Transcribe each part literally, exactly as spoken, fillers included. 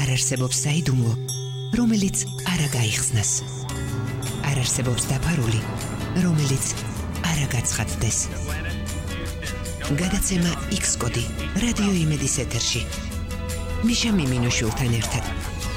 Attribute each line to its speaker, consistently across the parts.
Speaker 1: არ არსებობს საიდუმლო, რომელიც არ გაიხსნას. არ არსებობს დაფარული, რომელიც არ გაცხადდეს. გადაცემა X კოდი რადიო იმედის ეთერში. მიშა მიმინოშვილთან ერთად.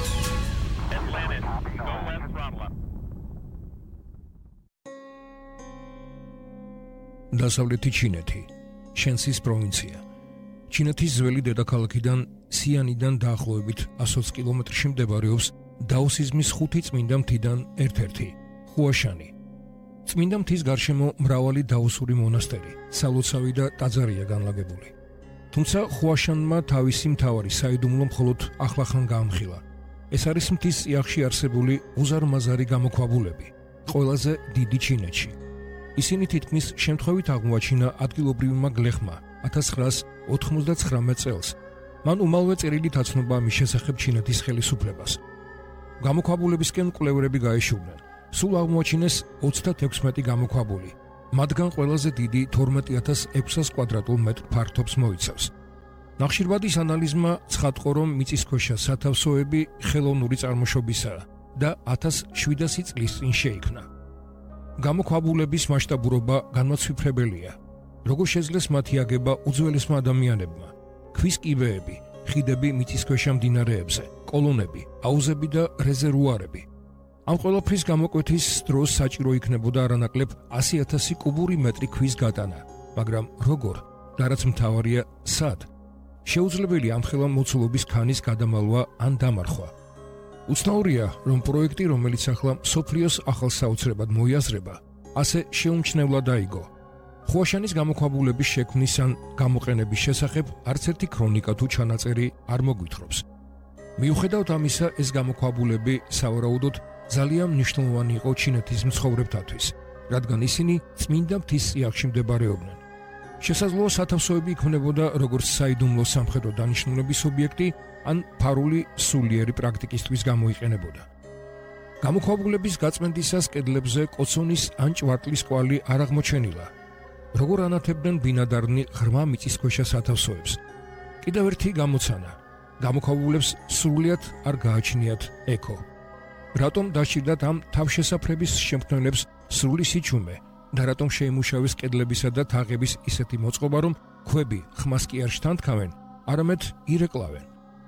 Speaker 2: დასავლეთი ჩინეთი, შენსის პროვინცია. ჩინეთის ძველი დედაქალაქიდან სიანიდან დაახლოებით ათი კილომეტრში მდებარეობს დაოსიზმის ხუთი წმინდა მთიდან ერთ-ერთი, ხუაშანი. წმინდა მთის გარშემო მრავალი დაოსური მონასტერი, სალოცავი და ტაძარია განლაგებული. თუმცა ხუაშანმა თავისი მთავარი საიდუმლო მხოლოდ ახლახან გაამხილა. ეს არის მთის წიაღში არსებული უზარმაზარი გამოქვაბულები, ყველაზე დიდი ჩინეთში. ისინი თითქმის შემთხვევით აღმოაჩინა ადგილობრივმა გლეხმა ათას ცხრაას ოთხმოცდაცხრამეტ წელს. მან უმალვე წერილით აცნობა მის შესახებ ჩინეთის ხელისუფლებას. გამოქვაბულებისკენ კვლევრები გაეშურნენ. სულ აღმოაჩინეს ოცდაექვსმეტი გამოქვაბული. მათგან ყველაზე დიდი თორმეტი ათას ექვსას კვადრატულ მეტრ ფართობს მოიცავს. ნახშირბადის ანალიზმა ცხადყო, რომ მიწისქვეშა სათავსოები ხელოვნური წარმოშობისაა და ათას შვიდასი წლის წინ შეიქმნა. გამოქვაბულების მასშტაბურობა განმაცვიფრებელია. როგორ შეძლეს მათი აგება უძველესმა ადამიანებმა? ქვის კიბეები, ხიდები მიწისქვეშა მდინარეებზე, კოლონები, აუზები და რეზერვუარები. ამ ყველაფრის გამოკვეთის დროს საჭირო იქნებოდა არანაკლებ ასი ათასი კუბური მეტრი ქვის გატანა, მაგრამ როგორ და რაც მთავარია, სად? შეუძლებელი ამხელა მოცულობის ქანის გადამალვა ან დამარხვა. უცნაურია, რომ პროექტი, რომელიც ახლა მსოფლიოს ახალ საოცრებად მოიაზრება, ასე შეუმჩნევლად დაიგო. ხუაშანის გამოქვაბულების შექმნის ან გამოყენების შესახებ არც ერთი ქრონიკა თუ ჩანაწერი არ მოგვითხრობს. მიუხედავად ამისა, ეს გამოქვაბულები სავარაუდოდ ძალიან მნიშვნელოვანი იყო ჩინეთის მცხოვრებთათვის, რადგან ისინი წმინდა მთის წიაღში მდებარეობდნენ. შესაძლოა სათავსოები იქმნებოდა როგორც საიდუმლო სამხედრო დანიშნულების ობიექტი, ან ფარული სულიერი პრაქტიკისთვის გამოიყენებოდა. გამოქვაბულების გაწმენდისას კედლებზე კოცონის ან ჭვარტლის კვალი არ აღმოჩენილა. როგორ ანათებდნენ ბინადარნი ღრმა მიწისქვეშა სათავსოებს? კიდევ ერთი გამოცანა. გამოქვაბულებს სრულიად არ გააჩნიათ ეკო. რატომ დასჭირდათ ამ თავშესაფრების შემქმნელებს სრული სიჩუმე და რატომ შეიმუშავეს კედლებისა და თაღების ისეთი მოწყობა, რომ ქვები ხმას კი არ შთანთქავენ, არამედ ირეკლავენ?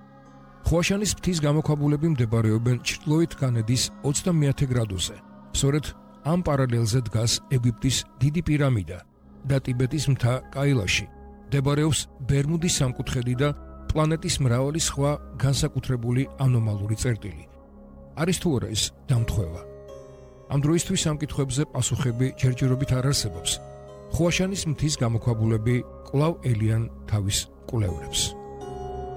Speaker 2: ხუაშანის მთის გამოქვაბულები მდებარეობენ ჩრდილოეთ განედის ოცდამეათე გრადუსზე. სწორედ ამ პარალელზე დგას ეგვიპტის დიდი პირამიდა და ტიბეტის მთა კაილაში. მდებარეობს ბერმუდის სამკუთხედი და პლანეტის მრავალი სხვა განსაკუთრებული ანომალური წერტილი. არის თუ არა ეს დამთხვევა? ამ დროისთვის ამ კითხვებზე პასუხები ჯერჯერობით არ არსებობს. ხუაშანის მთის გამოქვაბულები კვლავ ელიან თავის კვლევრებს.